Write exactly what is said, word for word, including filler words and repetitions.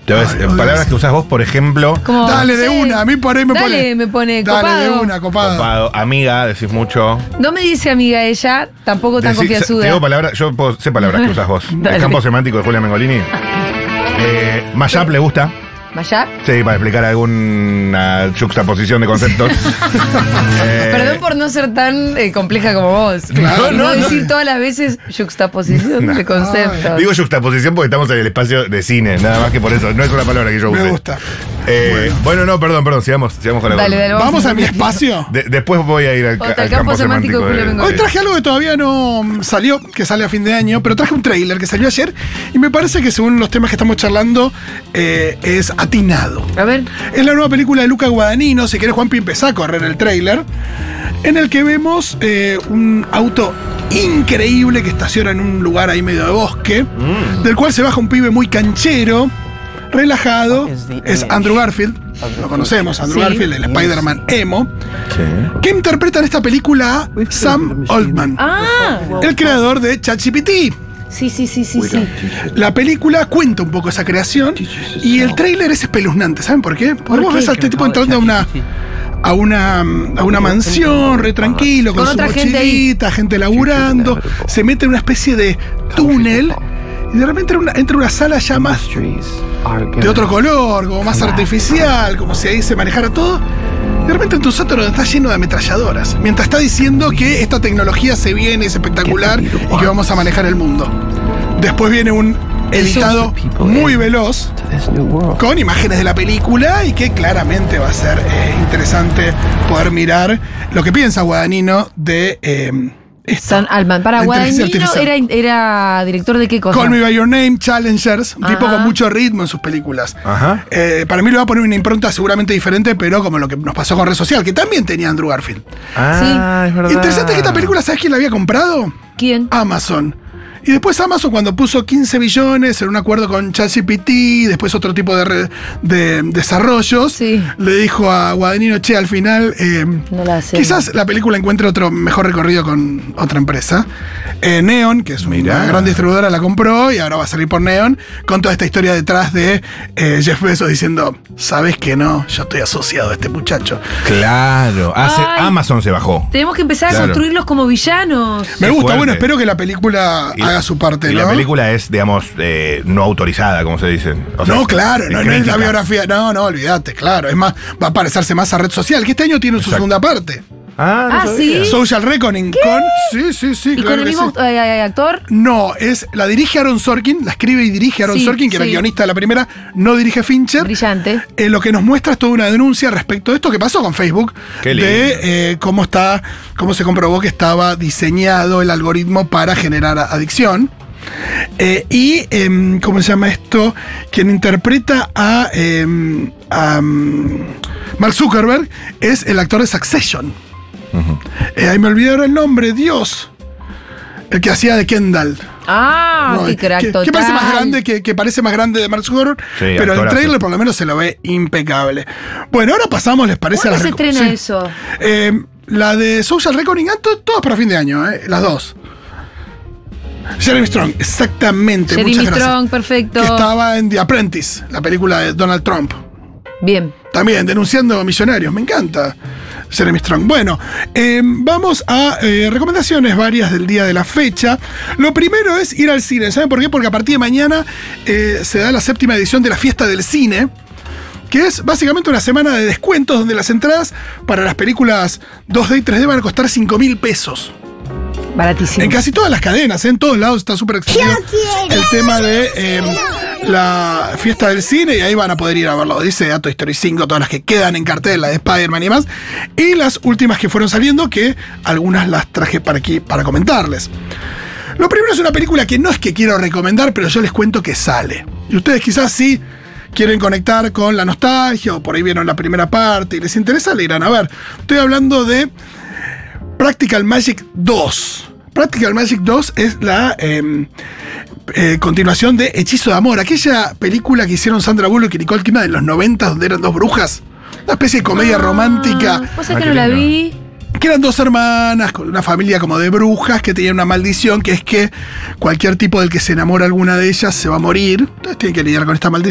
Entonces, Ay, palabras Dios. que usás vos, por ejemplo. Como, Dale de sí. una, a mí por ahí me Dale, pone. me pone Dale de copado. una, copado. Copado, amiga, decís mucho. No me dice amiga ella, tampoco tan Decí- confianzuda. Te digo palabras, yo puedo- sé palabras que usás vos. Dale. El campo semántico de Julia Mengolini. Eh, Mashup le gusta. ¿Vaya? Sí, para explicar alguna juxtaposición de conceptos. Eh, Perdón por no ser tan eh, compleja como vos. Claro, no, no, no. decir todas las veces juxtaposición No. de conceptos. Digo juxtaposición porque estamos en el espacio de cine, nada más que por eso. No es una palabra que yo use. Me gusta. Eh, bueno. no, perdón, perdón, sigamos, sigamos con la Dale, cosa. dale, Vamos a mi espacio. De- después voy a ir al, ca- Hasta el al campo campo semántico semántico. de Julio de- Mengolini. Hoy traje algo que todavía no mm, salió, que sale a fin de año, pero traje un tráiler que salió ayer y me parece que según los temas que estamos charlando eh, es atinado. A ver. Es la nueva película de Luca Guadagnino, si querés Juanpi empezá a correr el tráiler, en el que vemos eh, un auto increíble que estaciona en un lugar ahí medio de bosque, Mm. del cual se baja un pibe muy canchero, relajado, es Andrew Garfield, lo conocemos, Andrew Sí. Garfield, el Spider-Man emo, que interpreta en esta película a Sam Altman, Ah, el creador de ChatGPT. sí, sí, sí, sí, sí. La película cuenta un poco esa creación y el tráiler es espeluznante. ¿Saben por qué? Porque ¿Por vos qué? ves a este tipo entrando a una, a una, a una mansión, re tranquilo, con, Con su otra gente ahí. mochilita, gente laburando, se mete en una especie de túnel y de repente entra una, entra una sala ya más de otro color, como más artificial, como si ahí se manejara todo. De repente en tu sótano está lleno de ametralladoras, mientras está diciendo que esta tecnología se viene, es espectacular y que vamos a manejar el mundo. Después viene un editado muy veloz con imágenes de la película y que claramente va a ser eh, interesante poder mirar lo que piensa Guadagnino de eh, esto. San Altman. Para La inteligencia Guadagnino artificial. era, era director de qué cosa. Call Me By Your Name, Challengers, un tipo Ajá. con mucho ritmo en sus películas. Ajá. Eh, para mí le va a poner una impronta seguramente diferente, pero como lo que nos pasó con Red Social, que también tenía Andrew Garfield. Ah, es verdad. Interesante que esta película, ¿sabes quién la había comprado? ¿Quién? Amazon. Y después Amazon, cuando puso quince billones en un acuerdo con ChatGPT, después otro tipo de, re- de desarrollos, Sí. le dijo a Guadagnino, che, al final, eh, No la hacemos. quizás la película encuentre otro mejor recorrido con otra empresa. Eh, Neon, que es una Mirá. gran distribuidora, la compró y ahora va a salir por Neon, con toda esta historia detrás de eh, Jeff Bezos diciendo, sabes que no, yo estoy asociado a este muchacho. Claro. Hace, Ay. Amazon se bajó. Tenemos que empezar Claro. a construirlos como villanos. Me Qué gusta, fuerte. bueno, espero que la película Y- haga su parte, Y ¿no? la película es, digamos, eh, no autorizada, como se dice. O sea, No, claro, no, no es la crítica. biografía. No, no, olvídate, claro. Es más, va a parecerse más a Red Social, que este año tiene su Exacto. segunda parte. Ah, no Ah, sabía. ¿sí? Social Reckoning con. Sí, sí, sí. ¿Y claro con el que mismo sí. eh, eh, actor? No, es, la dirige Aaron Sorkin, la escribe y dirige Aaron Sí, Sorkin, que era el sí. guionista de la primera, no dirige Fincher. Brillante. Eh, lo que nos muestra es toda una denuncia respecto de esto que pasó con Facebook, Qué lindo. de eh, cómo está, cómo se comprobó que estaba diseñado el algoritmo para generar a- adicción. Eh, y, em, ¿cómo se llama esto? Quien interpreta a, em, a, um, Mark Zuckerberg es el actor de Succession. Eh, ahí me olvidé ahora el nombre, Dios. El que hacía de Kendall. Ah, No, qué crack que, total. que parece más grande, que, que parece más grande de Mark Zuckerberg, Sí, pero el actorazo. trailer por lo menos se lo ve impecable. Bueno, ahora pasamos, ¿les parece? ¿Cuándo a se las reco- estrena sí. eso? Eh, la de Social Reckoning, ah, to- todas para fin de año, eh, las dos. Jeremy Strong, exactamente. Jeremy muchas gracias. Strong, perfecto. Que estaba en The Apprentice, la película de Donald Trump. Bien. También denunciando millonarios, me encanta. Jeremy Strong. Bueno, eh, vamos a eh, recomendaciones varias del día de la fecha. Lo primero es ir al cine. ¿Saben por qué? Porque a partir de mañana eh, se da la séptima edición de la Fiesta del Cine, que es básicamente una semana de descuentos donde las entradas para las películas dos D y tres D van a costar cinco mil pesos. Baratísimo. En casi todas las cadenas, ¿eh? En todos lados está súper extendido el tema de eh, la fiesta del cine y ahí van a poder ir a verlo. Dice de Toy Story cinco, todas las que quedan en cartel, la de Spider-Man y demás. Y las últimas que fueron saliendo, que algunas las traje para aquí para comentarles. Lo primero es una película que no es que quiero recomendar, pero yo les cuento que sale. Y ustedes quizás sí quieren conectar con la nostalgia o por ahí vieron la primera parte y les interesa, le irán a ver. Estoy hablando de Practical Magic dos. Practical Magic dos es la eh, eh, continuación de Hechizo de Amor, aquella película que hicieron Sandra Bullock y Nicole Kidman en los noventa, donde eran dos brujas. Una especie de comedia romántica. ¿Vos sabés Ah, que qué no la lindo. vi? Que eran dos hermanas, con una familia como de brujas, que tenían una maldición, que es que cualquier tipo del que se enamora alguna de ellas se va a morir. Entonces tienen que lidiar con esta maldición.